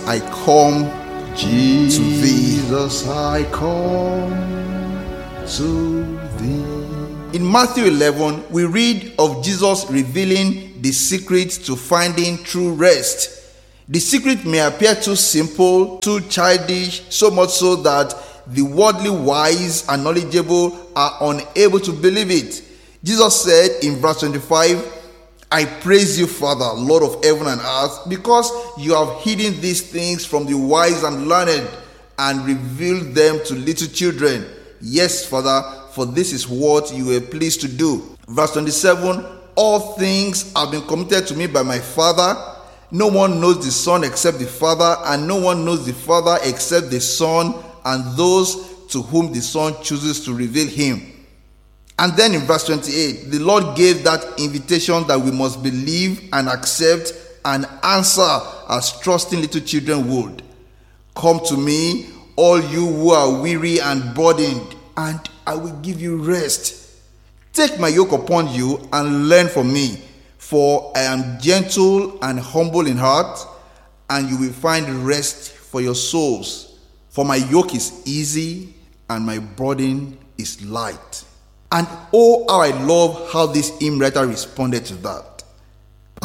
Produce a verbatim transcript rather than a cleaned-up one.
I come Jesus, I come to thee. In Matthew eleven, we read of Jesus revealing the secret to finding true rest. The secret may appear too simple, too childish, so much so that the worldly wise and knowledgeable are unable to believe it. Jesus said in verse twenty-five, I praise you, Father, Lord of heaven and earth, because you have hidden these things from the wise and learned and revealed them to little children. Yes, Father, for this is what you were pleased to do. Verse twenty-seven, all things have been committed to me by my Father. No one knows the Son except the Father, and no one knows the Father except the Son, and those to whom the Son chooses to reveal him. And then in verse twenty-eight, the Lord gave that invitation that we must believe and accept and answer as trusting little children would. Come to me, all you who are weary and burdened, and I will give you rest. Take my yoke upon you and learn from me, for I am gentle and humble in heart, and you will find rest for your souls. For my yoke is easy and my burden is light. And oh, how I love how this hymn writer responded to that.